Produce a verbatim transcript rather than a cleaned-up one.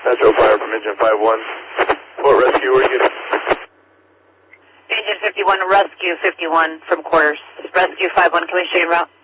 Metro Fire from Engine five one. What rescue were you getting? Engine fifty-one, Rescue fifty-one from quarters. Rescue five one, can we show you en route?